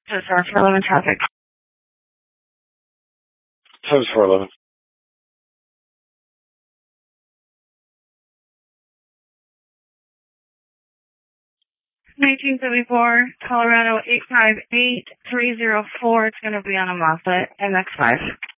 Times 411 traffic. Times 411. 1974, Colorado 858304. It's going to be on a Moffett MX5.